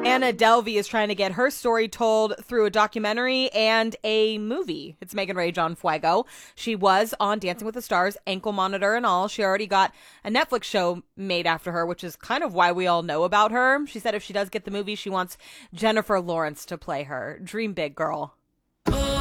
Anna Delvey is trying to get her story told through a documentary and a movie. It's Megan Rage on Fuego. She was on Dancing with the Stars, ankle monitor and all. She already got a Netflix show made after her, which is kind of why we all know about her. She said if she does get the movie, she wants Jennifer Lawrence to play her. Dream big, girl.